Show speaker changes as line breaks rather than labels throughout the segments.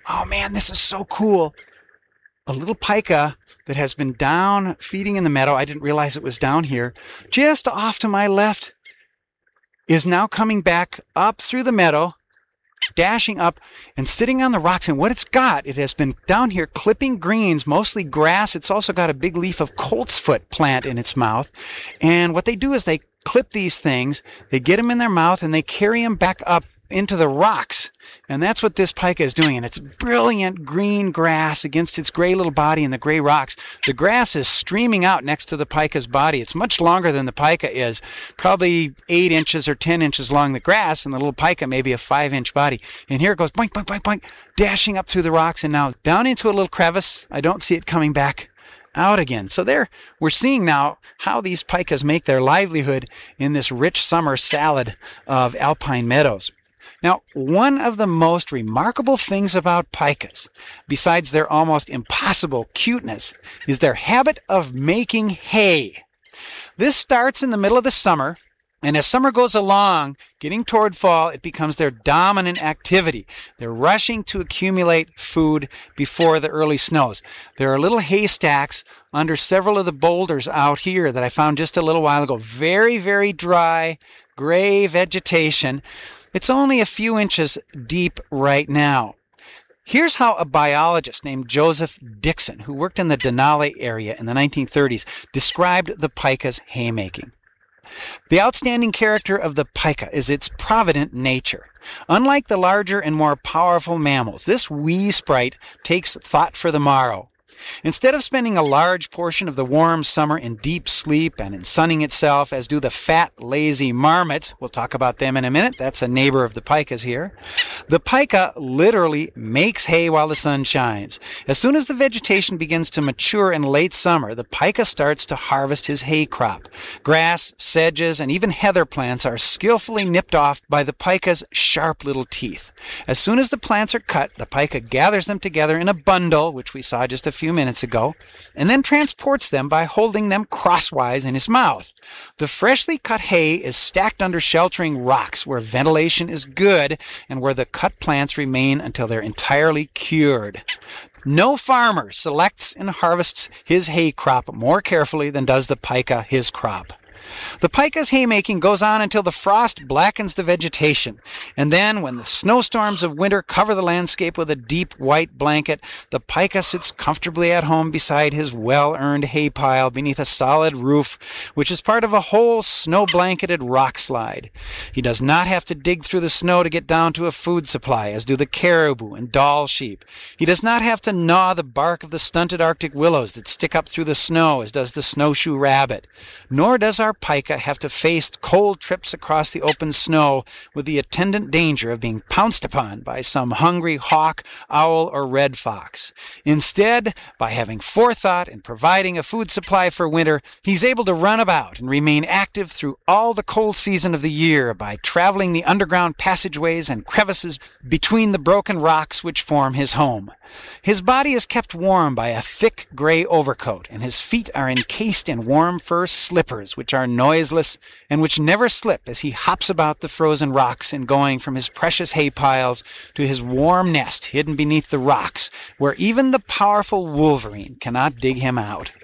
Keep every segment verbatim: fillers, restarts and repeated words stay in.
Oh man, this is so cool. A little pika that has been down feeding in the meadow. I didn't realize it was down here. Just off to my left is now coming back up through the meadow, dashing up and sitting on the rocks. And what it's got, it has been down here clipping greens, mostly grass. It's also got a big leaf of coltsfoot plant in its mouth. And what they do is they clip these things, they get them in their mouth, and they carry them back up into the rocks. And that's what this pika is doing. And it's brilliant green grass against its gray little body in the gray rocks. The grass is streaming out next to the pika's body. It's much longer than the pika is, probably eight inches or ten inches long, the grass, and the little pika maybe a five inch body. And here it goes, boink, boink, boink, boink, dashing up through the rocks and now down into a little crevice. I don't see it coming back out again. So there, we're seeing now how these pikas make their livelihood in this rich summer salad of alpine meadows. Now, one of the most remarkable things about pikas, besides their almost impossible cuteness, is their habit of making hay. This starts in the middle of the summer, and as summer goes along, getting toward fall, it becomes their dominant activity. They're rushing to accumulate food before the early snows. There are little haystacks under several of the boulders out here that I found just a little while ago. Very, very dry, gray vegetation. It's only a few inches deep right now. Here's how a biologist named Joseph Dixon, who worked in the Denali area in the nineteen thirties, described the pika's haymaking. The outstanding character of the pika is its provident nature. Unlike the larger and more powerful mammals, this wee sprite takes thought for the morrow. Instead of spending a large portion of the warm summer in deep sleep and in sunning itself, as do the fat, lazy marmots, we'll talk about them in a minute, that's a neighbor of the pikas here, the pika literally makes hay while the sun shines. As soon as the vegetation begins to mature in late summer, the pika starts to harvest his hay crop. Grass, sedges, and even heather plants are skillfully nipped off by the pika's sharp little teeth. As soon as the plants are cut, the pika gathers them together in a bundle, which we saw just a few minutes ago, and then transports them by holding them crosswise in his mouth. The freshly cut hay is stacked under sheltering rocks where ventilation is good and where the cut plants remain until they're entirely cured. No farmer selects and harvests his hay crop more carefully than does the pika his crop. The pika's haymaking goes on until the frost blackens the vegetation, and then when the snowstorms of winter cover the landscape with a deep white blanket, the pika sits comfortably at home beside his well-earned hay pile beneath a solid roof, which is part of a whole snow-blanketed rock slide. He does not have to dig through the snow to get down to a food supply, as do the caribou and Dall sheep. He does not have to gnaw the bark of the stunted Arctic willows that stick up through the snow, as does the snowshoe rabbit. Nor does our pika have to face cold trips across the open snow with the attendant danger of being pounced upon by some hungry hawk, owl, or red fox. Instead, by having forethought and providing a food supply for winter, he's able to run about and remain active through all the cold season of the year by traveling the underground passageways and crevices between the broken rocks which form his home. His body is kept warm by a thick gray overcoat, and his feet are encased in warm fur slippers, which are noiseless and which never slip as he hops about the frozen rocks in going from his precious hay piles to his warm nest hidden beneath the rocks, where even the powerful wolverine cannot dig him out.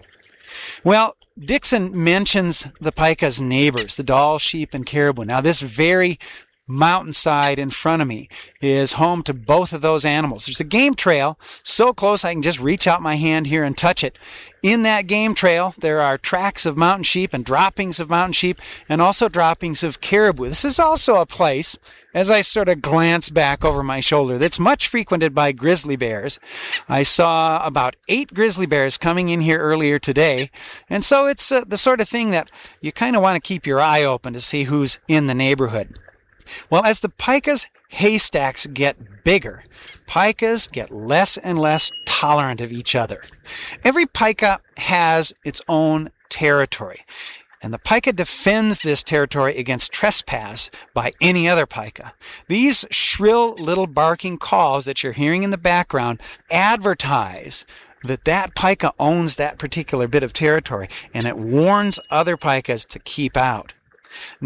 Well, Dixon mentions the pika's neighbors, the Dall sheep and caribou. Now, this very mountainside in front of me is home to both of those animals. There's a game trail so close I can just reach out my hand here and touch it. In that game trail, there are tracks of mountain sheep and droppings of mountain sheep and also droppings of caribou. This is also a place, as I sort of glance back over my shoulder, that's much frequented by grizzly bears. I saw about eight grizzly bears coming in here earlier today, and so it's uh, the sort of thing that you kind of want to keep your eye open to see who's in the neighborhood. Well, as the pika's haystacks get bigger, pikas get less and less tolerant of each other. Every pika has its own territory, and the pika defends this territory against trespass by any other pika. These shrill little barking calls that you're hearing in the background advertise that that pika owns that particular bit of territory, and it warns other pikas to keep out. Now,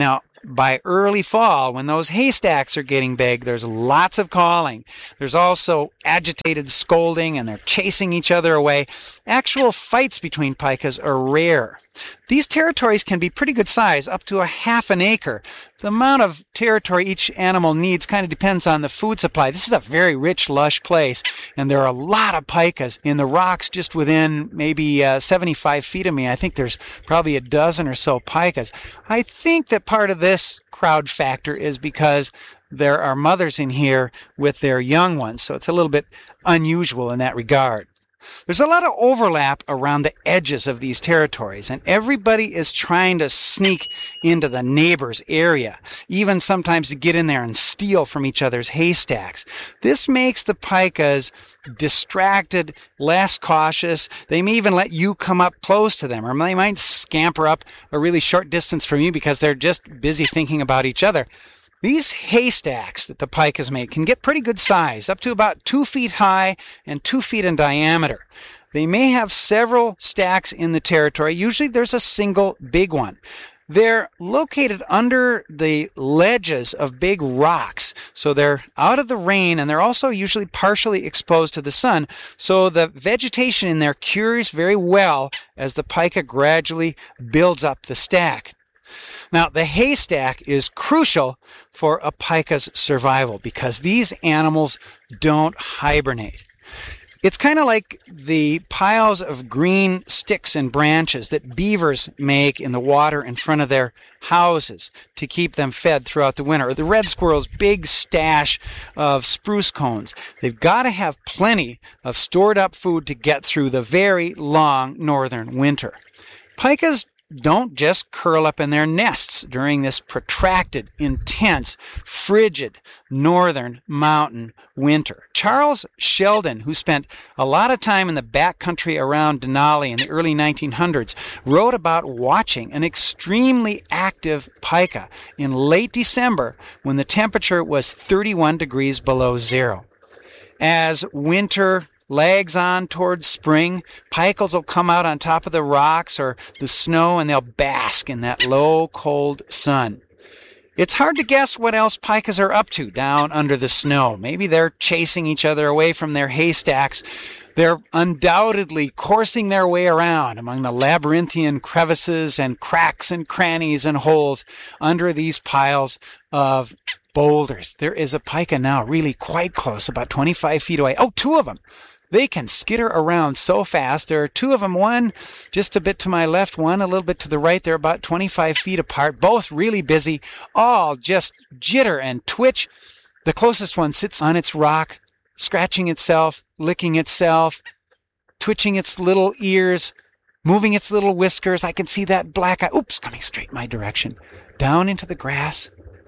by early fall, when those haystacks are getting big, there's lots of calling. There's also agitated scolding, and they're chasing each other away. Actual fights between pikas are rare. These territories can be pretty good size, up to a half an acre. The amount of territory each animal needs kind of depends on the food supply. This is a very rich, lush place, and there are a lot of pikas in the rocks just within maybe uh, seventy-five feet of me. I think there's probably a dozen or so pikas. I think that part of this crowd factor is because there are mothers in here with their young ones, so it's a little bit unusual in that regard. There's a lot of overlap around the edges of these territories, and everybody is trying to sneak into the neighbor's area, even sometimes to get in there and steal from each other's haystacks. This makes the pikas distracted, less cautious. They may even let you come up close to them, or they might scamper up a really short distance from you because they're just busy thinking about each other. These haystacks that the pikas make can get pretty good size, up to about two feet high and two feet in diameter. They may have several stacks in the territory. Usually there's a single big one. They're located under the ledges of big rocks, so they're out of the rain, and they're also usually partially exposed to the sun, so the vegetation in there cures very well as the pika gradually builds up the stack. Now, the haystack is crucial for a pika's survival because these animals don't hibernate. It's kind of like the piles of green sticks and branches that beavers make in the water in front of their houses to keep them fed throughout the winter, or the red squirrel's big stash of spruce cones. They've got to have plenty of stored up food to get through the very long northern winter. Pikas don't just curl up in their nests during this protracted, intense, frigid northern mountain winter. Charles Sheldon, who spent a lot of time in the backcountry around Denali in the early nineteen hundreds, wrote about watching an extremely active pika in late December when the temperature was thirty-one degrees below zero. As winter lags on towards spring, pikals will come out on top of the rocks or the snow, and they'll bask in that low, cold sun. It's hard to guess what else pikas are up to down under the snow. Maybe they're chasing each other away from their haystacks. They're undoubtedly coursing their way around among the labyrinthian crevices and cracks and crannies and holes under these piles of boulders. There is a pika now really quite close, about twenty-five feet away. Oh, two of them. They can skitter around so fast. There are two of them, one just a bit to my left, one a little bit to the right. They're about twenty-five feet apart, both really busy, all just jitter and twitch. The closest one sits on its rock, scratching itself, licking itself, twitching its little ears, moving its little whiskers. I can see that black eye, oops, coming straight my direction, down into the grass.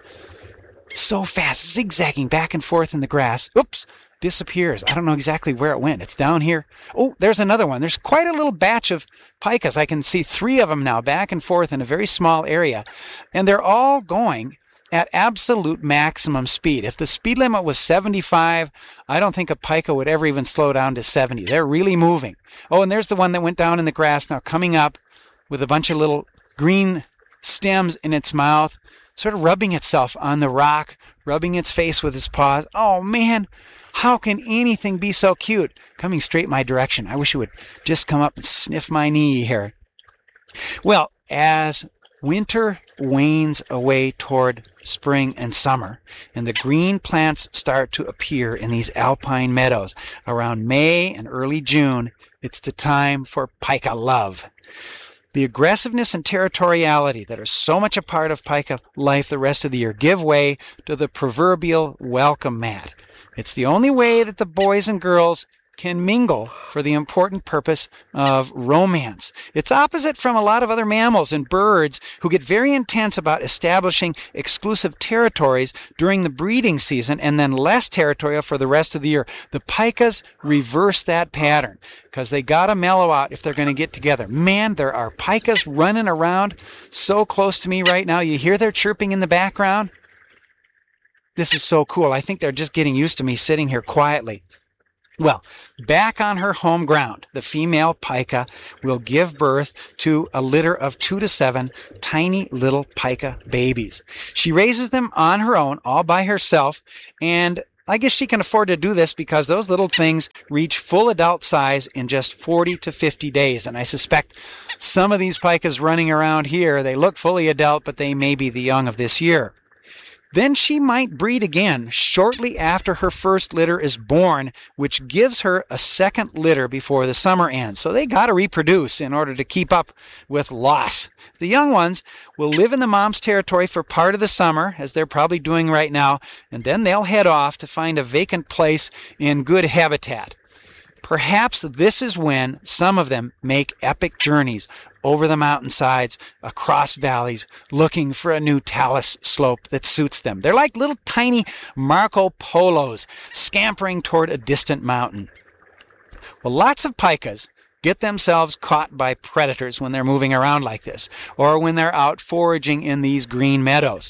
So fast, zigzagging back and forth in the grass. Oops. Disappears. I don't know exactly where it went. It's down here. Oh, there's another one. There's quite a little batch of pikas. I can see three of them now back and forth in a very small area. And they're all going at absolute maximum speed. If the speed limit was seventy-five, I don't think a pika would ever even slow down to seventy. They're really moving. Oh, and there's the one that went down in the grass now coming up with a bunch of little green stems in its mouth, sort of rubbing itself on the rock, rubbing its face with its paws. Oh, man. How can anything be so cute? Coming straight my direction. I wish it would just come up and sniff my knee here. Well, as winter wanes away toward spring and summer, and the green plants start to appear in these alpine meadows around May and early June, it's the time for pika love. The aggressiveness and territoriality that are so much a part of pika life the rest of the year give way to the proverbial welcome mat. It's the only way that the boys and girls can mingle for the important purpose of romance. It's opposite from a lot of other mammals and birds who get very intense about establishing exclusive territories during the breeding season and then less territorial for the rest of the year. The pikas reverse that pattern because they got to mellow out if they're going to get together. Man, there are pikas running around so close to me right now. You hear their chirping in the background? This is so cool. I think they're just getting used to me sitting here quietly. Well, back on her home ground, the female pika will give birth to a litter of two to seven tiny little pika babies. She raises them on her own, all by herself, and I guess she can afford to do this because those little things reach full adult size in just forty to fifty days. And I suspect some of these pikas running around here, they look fully adult, but they may be the young of this year. Then she might breed again shortly after her first litter is born, which gives her a second litter before the summer ends. So they got to reproduce in order to keep up with loss. The young ones will live in the mom's territory for part of the summer, as they're probably doing right now, and then they'll head off to find a vacant place in good habitat. Perhaps this is when some of them make epic journeys over the mountainsides, across valleys, looking for a new talus slope that suits them. They're like little tiny Marco Polos scampering toward a distant mountain. Well, lots of pikas get themselves caught by predators when they're moving around like this, or when they're out foraging in these green meadows.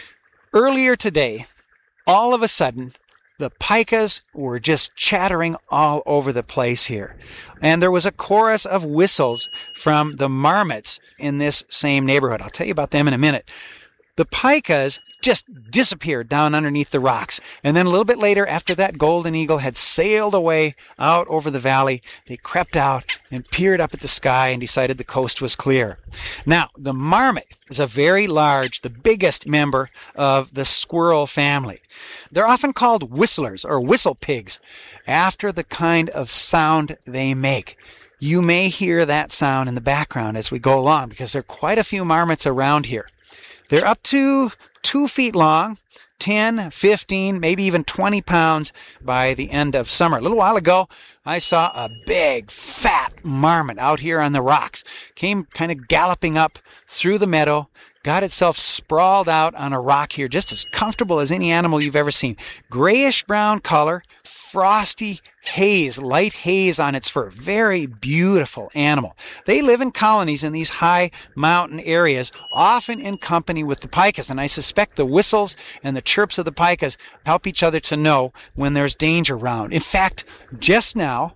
Earlier today, all of a sudden, the pikas were just chattering all over the place here. And there was a chorus of whistles from the marmots in this same neighborhood. I'll tell you about them in a minute. The pikas just disappeared down underneath the rocks. And then a little bit later, after that golden eagle had sailed away out over the valley, they crept out and peered up at the sky and decided the coast was clear. Now, the marmot is a very large, the biggest member of the squirrel family. They're often called whistlers or whistle pigs, after the kind of sound they make. You may hear that sound in the background as we go along, because there are quite a few marmots around here. They're up to two feet long, ten, fifteen, maybe even twenty pounds by the end of summer. A little while ago, I saw a big, fat marmot out here on the rocks. Came kind of galloping up through the meadow, got itself sprawled out on a rock here, just as comfortable as any animal you've ever seen. Grayish-brown color, frosty haze, light haze on its fur. Very beautiful animal. They live in colonies in these high mountain areas, often in company with the pikas, and I suspect the whistles and the chirps of the pikas help each other to know when there's danger around. In fact, just now,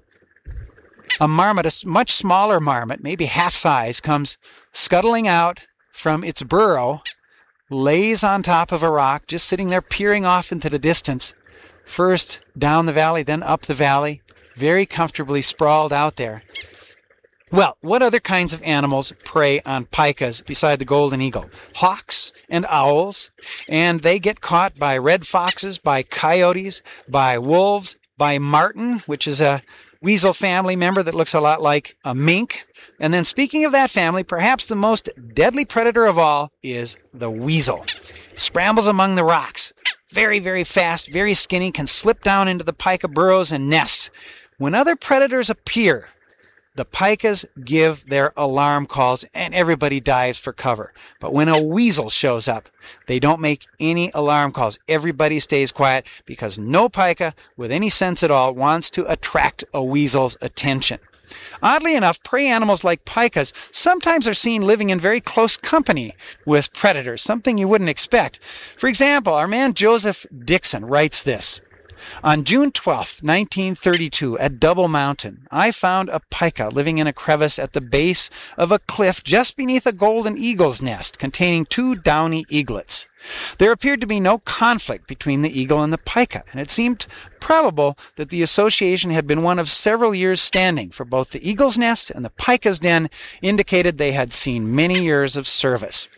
a marmot, a much smaller marmot, maybe half size, comes scuttling out from its burrow, lays on top of a rock, just sitting there peering off into the distance. First down the valley, then up the valley, very comfortably sprawled out there. Well, what other kinds of animals prey on pikas beside the golden eagle? Hawks and owls, and they get caught by red foxes, by coyotes, by wolves, by marten, which is a weasel family member that looks a lot like a mink. And then speaking of that family, perhaps the most deadly predator of all is the weasel. Scrambles among the rocks. Very, very fast, very skinny, can slip down into the pika burrows and nests. When other predators appear, the pikas give their alarm calls and everybody dives for cover. But when a weasel shows up, they don't make any alarm calls. Everybody stays quiet because no pika with any sense at all wants to attract a weasel's attention. Oddly enough, prey animals like pikas sometimes are seen living in very close company with predators, something you wouldn't expect. For example, our man Joseph Dixon writes this. On June twelfth, nineteen thirty-two, at Double Mountain, I found a pika living in a crevice at the base of a cliff just beneath a golden eagle's nest containing two downy eaglets. There appeared to be no conflict between the eagle and the pika, and it seemed probable that the association had been one of several years standing, for both the eagle's nest and the pika's den indicated they had seen many years of service.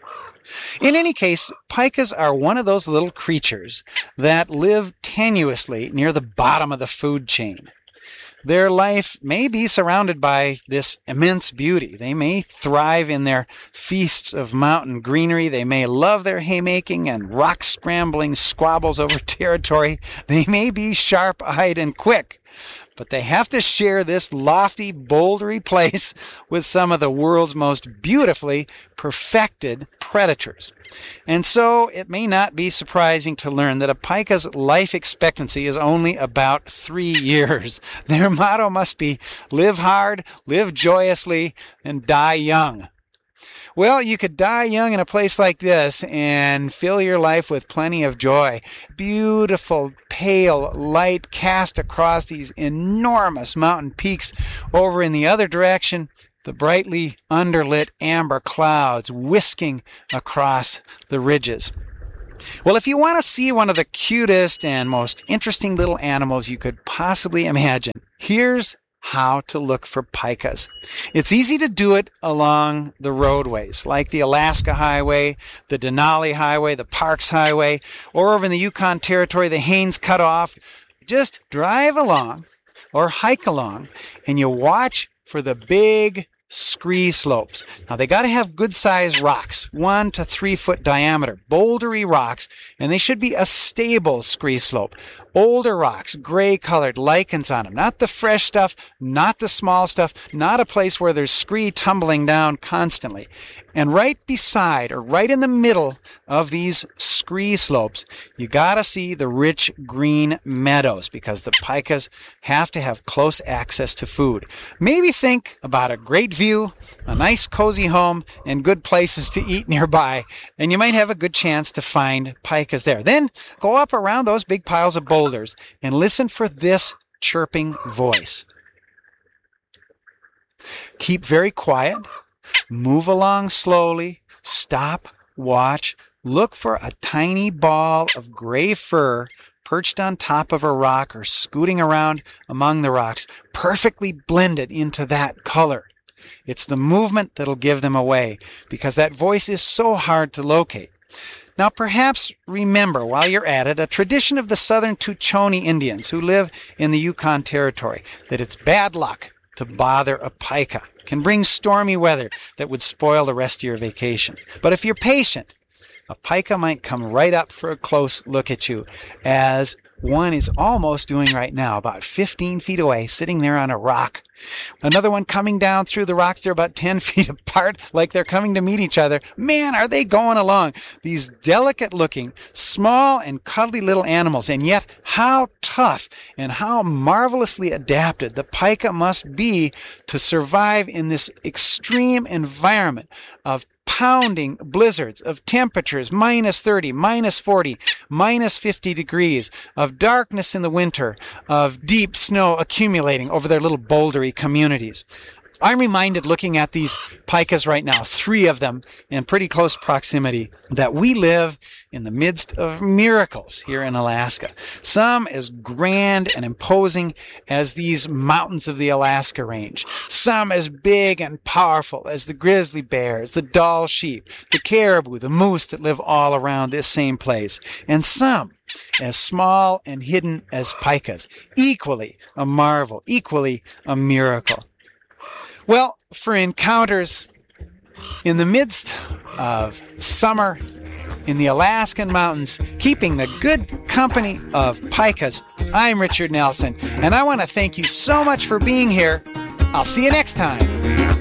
In any case, pikas are one of those little creatures that live tenuously near the bottom of the food chain. Their life may be surrounded by this immense beauty. They may thrive in their feasts of mountain greenery. They may love their haymaking and rock-scrambling squabbles over territory. They may be sharp-eyed and quick. But they have to share this lofty, bouldery place with some of the world's most beautifully perfected predators. And so it may not be surprising to learn that a pika's life expectancy is only about three years. Their motto must be live hard, live joyously, and die young. Well, you could die young in a place like this and fill your life with plenty of joy. Beautiful, pale light cast across these enormous mountain peaks. Over in the other direction, the brightly underlit amber clouds whisking across the ridges. Well, if you want to see one of the cutest and most interesting little animals you could possibly imagine, here's how to look for pikas. It's easy to do it along the roadways, like the Alaska Highway, the Denali Highway, the Parks Highway, or over in the Yukon Territory, the Haines Cutoff. Just drive along or hike along, and you watch for the big scree slopes. Now, they got to have good-sized rocks, one to three foot diameter, bouldery rocks, and they should be a stable scree slope. Older rocks, gray-colored lichens on them, not the fresh stuff, not the small stuff, not a place where there's scree tumbling down constantly. And right beside, or right in the middle of these scree slopes, you got to see the rich green meadows, because the pikas have to have close access to food. Maybe think about a great view, a nice cozy home, and good places to eat nearby, and you might have a good chance to find pikas there. Then go up around those big piles of boulders and listen for this chirping voice. Keep very quiet. Move along slowly. Stop. Watch. Look for a tiny ball of gray fur perched on top of a rock or scooting around among the rocks, perfectly blended into that color. It's the movement that'll give them away, because that voice is so hard to locate. Now, perhaps remember, while you're at it, a tradition of the southern Tuchoni Indians who live in the Yukon Territory, that it's bad luck to bother a pika. It can bring stormy weather that would spoil the rest of your vacation. But if you're patient, a pika might come right up for a close look at you, as one is almost doing right now, about fifteen feet away, sitting there on a rock. Another one coming down through the rocks. They're about ten feet apart, like they're coming to meet each other. Man, are they going along. These delicate-looking, small and cuddly little animals, and yet how tough and how marvelously adapted the pika must be to survive in this extreme environment of pounding blizzards, of temperatures minus thirty, minus forty, minus fifty degrees, of darkness in the winter, of deep snow accumulating over their little bouldery communities. I'm reminded, looking at these pikas right now, three of them in pretty close proximity, that we live in the midst of miracles here in Alaska. Some as grand and imposing as these mountains of the Alaska Range. Some as big and powerful as the grizzly bears, the Dall sheep, the caribou, the moose that live all around this same place. And some as small and hidden as pikas. Equally a marvel, equally a miracle. Well, for encounters in the midst of summer in the Alaskan mountains, keeping the good company of pikas, I'm Richard Nelson, and I want to thank you so much for being here. I'll see you next time.